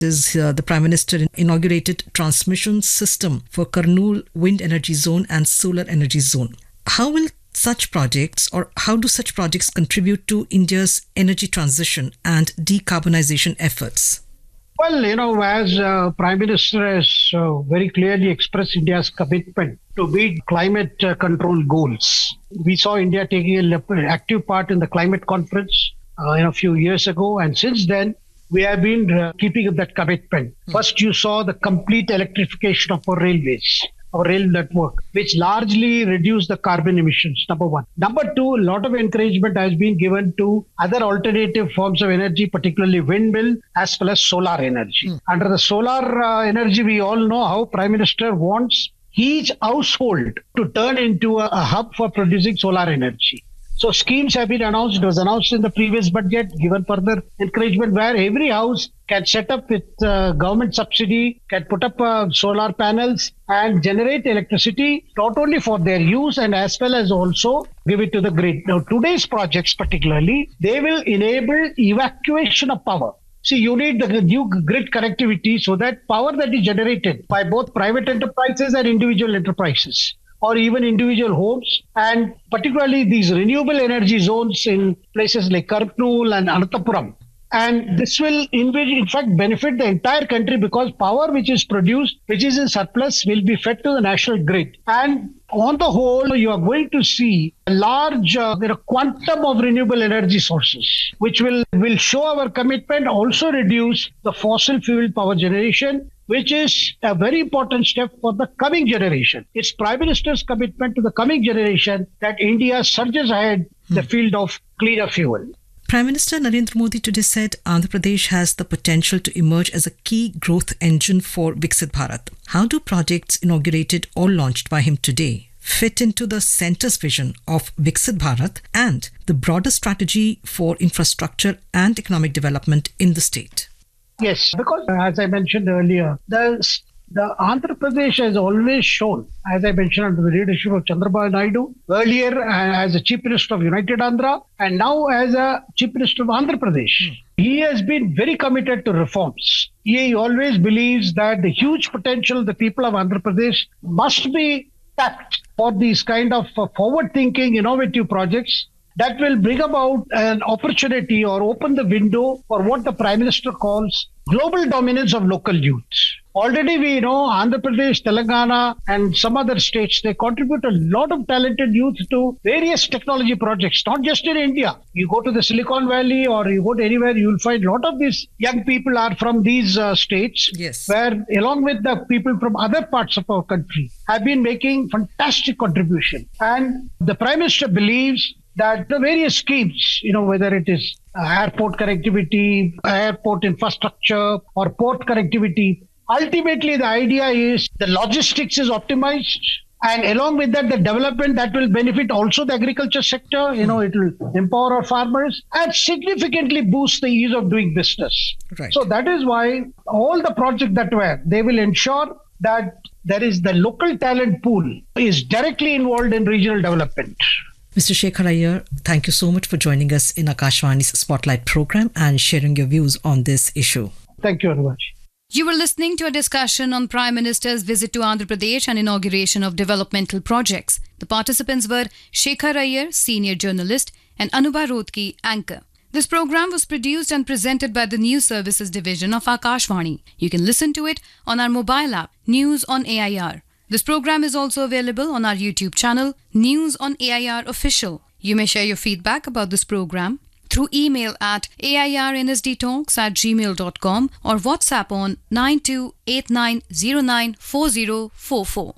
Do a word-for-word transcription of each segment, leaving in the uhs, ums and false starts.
is uh, the Prime Minister inaugurated transmission system for Kurnool Wind Energy Zone and Solar Energy Zone. How will such projects or how do such projects contribute to India's energy transition and decarbonization efforts? Well, you know, as uh, Prime Minister has uh, very clearly expressed India's commitment to meet climate uh, control goals. We saw India taking an active part in the climate conference uh, you know, a few years ago, and since then, we have been uh, keeping up that commitment. Mm. First, you saw the complete electrification of our railways, our rail network, which largely reduced the carbon emissions, number one. Number two, a lot of encouragement has been given to other alternative forms of energy, particularly windmill as well as solar energy. Mm. Under the solar uh, energy, we all know how Prime Minister wants each household to turn into a, a hub for producing solar energy. So schemes have been announced. It was announced in the previous budget, given further encouragement where every house can set up with uh, government subsidy, can put up uh, solar panels and generate electricity, not only for their use and as well as also give it to the grid. Now, today's projects particularly, they will enable evacuation of power. See, you need the new grid connectivity so that power that is generated by both private enterprises and individual enterprises, or even individual homes, and particularly these renewable energy zones in places like Kurnool and Anantapuram. And this will, in, in fact, benefit the entire country because power which is produced, which is in surplus, will be fed to the national grid. And on the whole, you are going to see a large uh, you know, quantum of renewable energy sources, which will, will show our commitment, also reduce the fossil fuel power generation, which is a very important step for the coming generation. It's Prime Minister's commitment to the coming generation that India surges ahead hmm. the field of cleaner fuel. Prime Minister Narendra Modi today said Andhra Pradesh has the potential to emerge as a key growth engine for Viksit Bharat. How do projects inaugurated or launched by him today fit into the centre's vision of Viksit Bharat and the broader strategy for infrastructure and economic development in the state? Yes, because as I mentioned earlier, the, the Andhra Pradesh has always shown, as I mentioned, under the leadership of Chandrababu Naidu, earlier as a Chief Minister of United Andhra and now as a Chief Minister of Andhra Pradesh. Hmm. He has been very committed to reforms. He always believes that the huge potential of the people of Andhra Pradesh must be tapped for these kind of forward-thinking, innovative projects that will bring about an opportunity or open the window for what the Prime Minister calls global dominance of local youth. Already we know Andhra Pradesh, Telangana and some other states, they contribute a lot of talented youth to various technology projects, not just in India. You go to the Silicon Valley or you go to anywhere, you will find a lot of these young people are from these uh, states, yes, where along with the people from other parts of our country have been making fantastic contribution. And the Prime Minister believes that the various schemes, you know, whether it is uh, airport connectivity, airport infrastructure or port connectivity, ultimately the idea is the logistics is optimized and along with that the development that will benefit also the agriculture sector, you know, it will empower our farmers and significantly boost the ease of doing business. Right. So that is why all the projects that were, they will ensure that there is the local talent pool is directly involved in regional development. Mister Shekhar Iyer, thank you so much for joining us in Akashvani's Spotlight program and sharing your views on this issue. Thank you very much. You were listening to a discussion on Prime Minister's visit to Andhra Pradesh and inauguration of developmental projects. The participants were Shekhar Iyer, senior journalist, and Anubha Rodki, anchor. This program was produced and presented by the News Services Division of Akashvani. You can listen to it on our mobile app, News on A I R. This program is also available on our YouTube channel, News on A I R Official. You may share your feedback about this program through email at airnsdtalks at gmail dot com or WhatsApp on nine two eight nine zero nine four zero four four.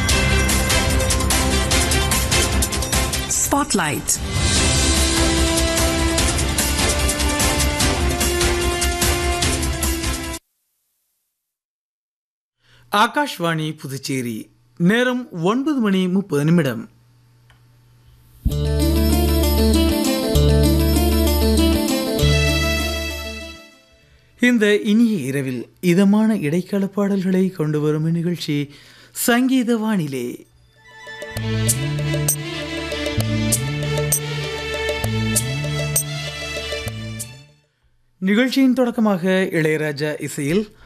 Spotlight. Akashvani Puducherry. நேரம் ஒன்பது மணி முப்பது நிமிடம். இந்த இனிய இரவில் இதமான இடைக்கால பாடல்களை கொண்டு வரும் நிகழ்ச்சி சங்கீத வானிலே. நிகழ்ச்சியின் தொடக்கமாக இளையராஜா இசையில்